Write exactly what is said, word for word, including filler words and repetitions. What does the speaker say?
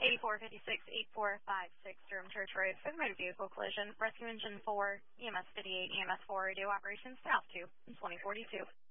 eighty-four fifty-six, eighty-four fifty-six Durham Church Road for the motor vehicle collision. Rescue Engine four, E M S fifty-eight, E M S four, radio operations south to twenty forty-two.